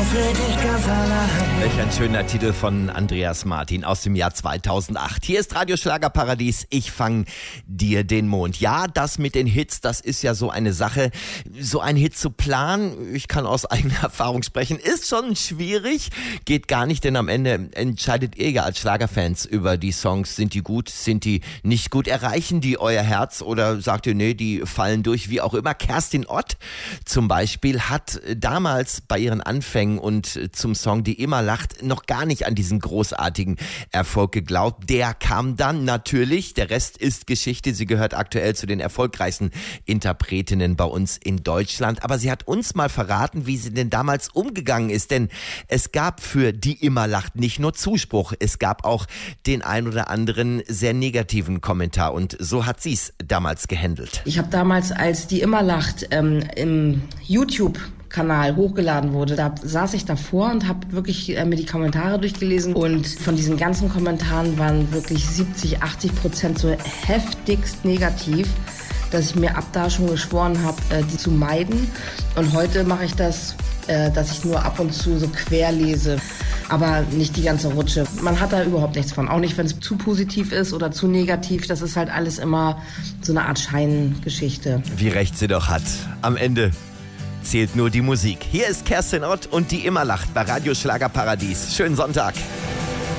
für dich ganz allein. Welch ein schöner Titel von Andreas Martin aus dem Jahr 2008. Hier ist Radio Schlagerparadies, ich fang dir den Mond. Ja, das mit den Hits, das ist ja so eine Sache. So einen Hit zu planen, ich kann aus eigener Erfahrung sprechen, ist schon schwierig. Geht gar nicht, denn am Ende entscheidet ihr ja als Schlagerfans über die Songs. Sind die gut, sind die nicht gut? Erreichen die euer Herz oder sagt ihr, nee, die fallen durch, wie auch immer? Kerstin Ott zum Beispiel hat damals bei ihren Anfängen und zum Song Die immer lacht noch gar nicht an diesen großartigen Erfolg geglaubt. Der kam dann natürlich, der Rest ist Geschichte. Sie gehört aktuell zu den erfolgreichsten Interpretinnen bei uns in Deutschland. Aber sie hat uns mal verraten, wie sie denn damals umgegangen ist. Denn es gab für Die immer lacht nicht nur Zuspruch, es gab auch den ein oder anderen sehr negativen Kommentar. Und so hat sie es damals gehandelt. Ich habe damals, als Die immer lacht im YouTube-Kanal hochgeladen wurde, da saß ich davor und habe wirklich mir die Kommentare durchgelesen und von diesen ganzen Kommentaren waren wirklich 70-80% so heftigst negativ, dass ich mir ab da schon geschworen habe, die zu meiden. Und heute mache ich das, dass ich nur ab und zu so quer lese, aber nicht die ganze Rutsche. Man hat da überhaupt nichts von, auch nicht, wenn es zu positiv ist oder zu negativ. Das ist halt alles immer so eine Art Scheingeschichte. Wie recht sie doch hat. Am Ende zählt nur die Musik. Hier ist Kerstin Ott und Die immer lacht bei Radio Schlagerparadies. Schönen Sonntag.